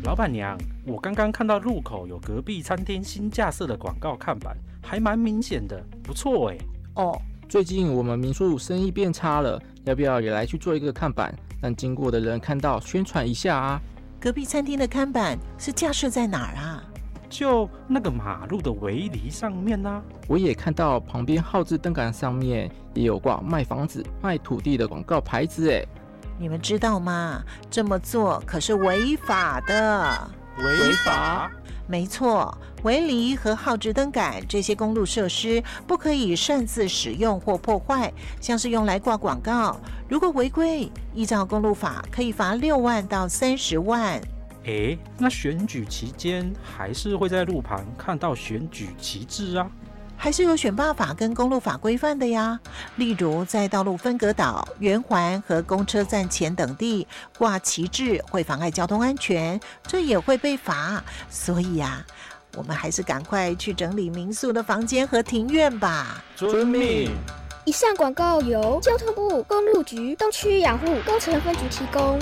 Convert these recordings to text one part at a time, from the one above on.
老板娘，我刚刚看到路口有隔壁餐厅新架设的广告看板，还蛮明显的，不错哎。 哦，最近我们民宿生意变差了，要不要也来去做一个看板，让经过的人看到宣传一下啊？ 隔壁餐厅的看板是架设在哪儿啊？ 就那个马路的围篱上面啊。 我也看到旁边号志灯杆上面也有挂卖房子、卖土地的广告牌子哎。 你们知道吗？这么做可是违法的。 违法？ 没错，围篱和号志灯杆这些公路设施不可以擅自使用或破坏，像是用来挂广告，如果违规，依照公路法可以罚6万到30万。 那选举期间还是会在路旁看到选举旗帜啊。 还是有选罢法跟公路法规范的呀，例如在道路分隔岛、圆环和公车站前等地挂旗帜会妨碍交通安全，这也会被罚。所以啊，我们还是赶快去整理民宿的房间和庭院吧。 遵命。 以上广告由交通部公路局东区养护工程分局提供。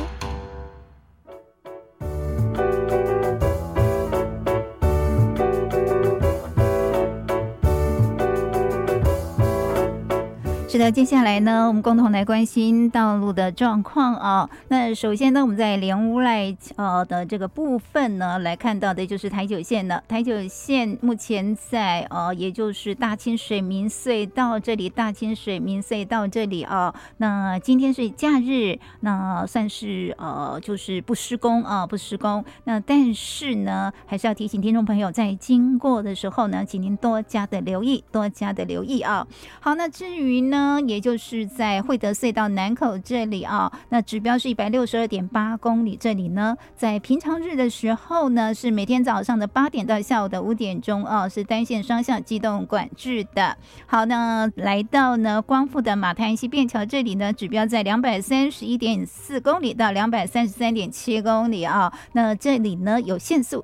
是的，接下来呢，我们共同来关心道路的状况啊。那首先呢，我们在连乌赖的这个部分呢，来看到的就是台九线了。台九线目前在也就是大清水民隧道这里，大清水民隧道这里啊。那今天是假日，那算是就是不施工啊，不施工。那但是呢，还是要提醒听众朋友，在经过的时候呢，请您多加的留意，多加的留意啊。好，那至于呢，也就是在惠德隧道南口这里啊，那指标是162.8公里，这里呢，在平常日的时候呢，是每天早上的8点到下午的5点钟啊，是单线双向机动管制的。好，那来到呢光复的马潭溪便桥这里呢，指标在231.4公里到233.7公里啊，那这里呢有限速